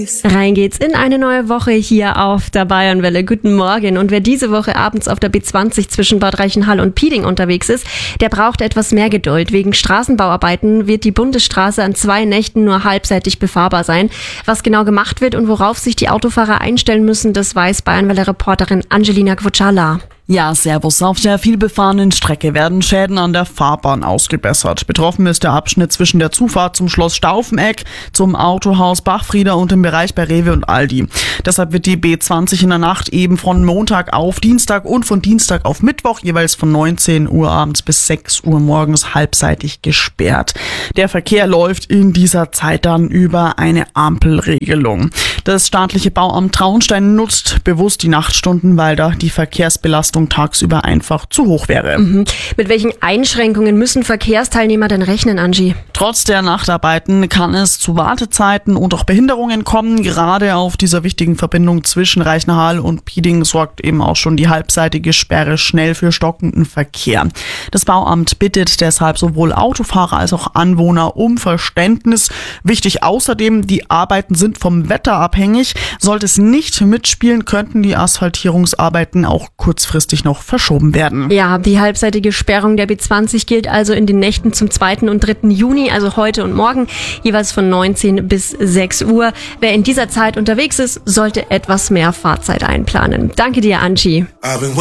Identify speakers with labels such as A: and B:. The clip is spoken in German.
A: Rein geht's in eine neue Woche hier auf der Bayernwelle. Guten Morgen. Und wer diese Woche abends auf der B20 zwischen Bad Reichenhall und Piding unterwegs ist, der braucht etwas mehr Geduld. Wegen Straßenbauarbeiten wird die Bundesstraße an 2 Nächten nur halbseitig befahrbar sein. Was genau gemacht wird und worauf sich die Autofahrer einstellen müssen, das weiß Bayernwelle-Reporterin Angelina Gwuchala.
B: Ja, servus. Auf der vielbefahrenen Strecke werden Schäden an der Fahrbahn ausgebessert. Betroffen ist der Abschnitt zwischen der Zufahrt zum Schloss Staufeneck, zum Autohaus Bachfrieder und im Bereich bei Rewe und Aldi. Deshalb wird die B20 in der Nacht eben von Montag auf Dienstag und von Dienstag auf Mittwoch jeweils von 19 Uhr abends bis 6 Uhr morgens halbseitig gesperrt. Der Verkehr läuft in dieser Zeit dann über eine Ampelregelung. Das staatliche Bauamt Traunstein nutzt bewusst die Nachtstunden, weil da die Verkehrsbelastung tagsüber einfach zu hoch wäre.
A: Mit welchen Einschränkungen müssen Verkehrsteilnehmer denn rechnen, Angie?
B: Trotz der Nachtarbeiten kann es zu Wartezeiten und auch Behinderungen kommen. Gerade auf dieser wichtigen Verbindung zwischen Reichenhall und Piding sorgt eben auch schon die halbseitige Sperre schnell für stockenden Verkehr. Das Bauamt bittet deshalb sowohl Autofahrer als auch Anwohner um Verständnis. Wichtig außerdem, die Arbeiten sind vom Wetter abhängig. Sollte es nicht mitspielen, könnten die Asphaltierungsarbeiten auch kurzfristig noch verschoben werden.
A: Ja, die halbseitige Sperrung der B20 gilt also in den Nächten zum 2. und 3. Juni, also heute und morgen, jeweils von 19 bis 6 Uhr. Wer in dieser Zeit unterwegs ist, sollte etwas mehr Fahrzeit einplanen. Danke dir, Angie.